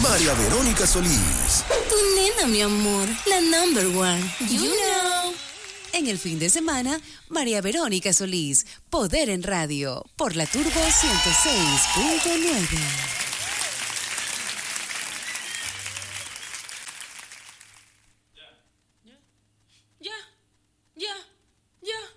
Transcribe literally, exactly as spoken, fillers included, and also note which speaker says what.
Speaker 1: María Verónica Solís.
Speaker 2: Tu nena, mi amor, la number one. You know.
Speaker 3: En el fin de semana, María Verónica Solís, Poder en Radio, por la Turbo ciento seis punto nueve.